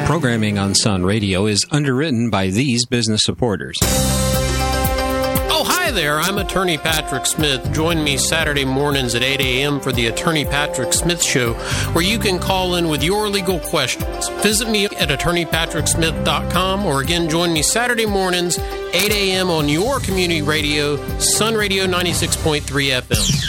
Programming on Sun Radio is underwritten by these business supporters. Oh, hi there. I'm Attorney Patrick Smith. Join me Saturday mornings at 8 a.m. for the Attorney Patrick Smith Show, where you can call in with your legal questions. Visit me at attorneypatricksmith.com, or again, join me Saturday mornings, 8 a.m. on your community radio, Sun Radio 96.3 FM.